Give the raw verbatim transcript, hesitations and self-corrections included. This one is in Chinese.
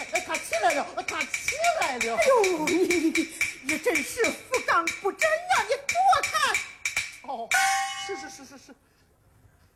他起来了，他起来了。 哎呦，你你